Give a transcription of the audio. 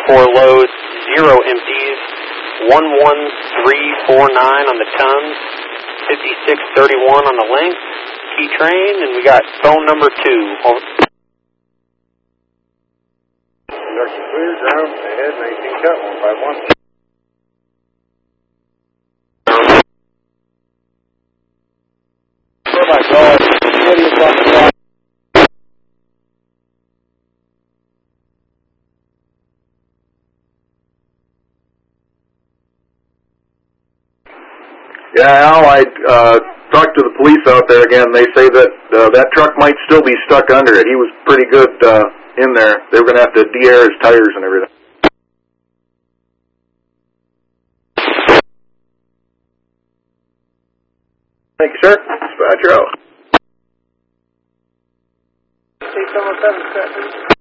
4 loads, 0 empties, 11349 on the tons, 5631 on the length, key train, and we got phone number 2. Over. Conductor clear, ground, ahead, 19 cut, 151. Oh my God, what is on the clock? Yeah, Al, I talked to the police out there again. They say that that truck might still be stuck under it. He was pretty good in there. They were going to have to de-air his tires and everything. Thank you, sir. Dispatcher out. C-707,